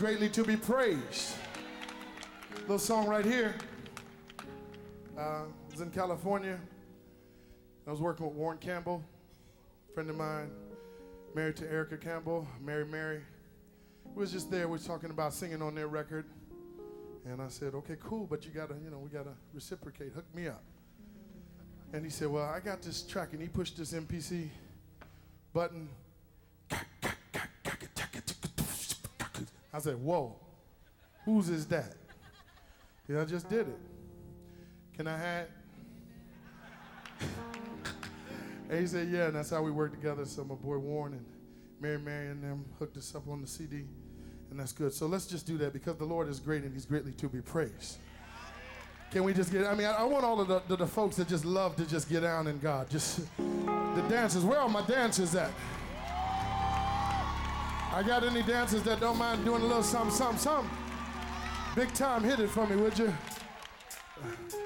greatly to be praised. Little song right here. I was in California. I was working with Warren Campbell, a friend of mine, married to Erica Campbell, Mary. We was just there. We was talking about singing on their record. And I said, okay, cool, but you gotta, we gotta reciprocate. Hook me up. And he said, well, I got this track. And he pushed this MPC button. I said, whoa, whose is that? Yeah, I just did it. Can I have it? And he said, yeah, and that's how we work together. So my boy Warren and Mary and them hooked us up on the CD, and that's good. So let's just do that because the Lord is great and he's greatly to be praised. Can we just get, I want all of the folks that just love to just get down in God. Just the dancers, where are my dancers at? I got any dancers that don't mind doing a little something? Big time, hit it for me, would you?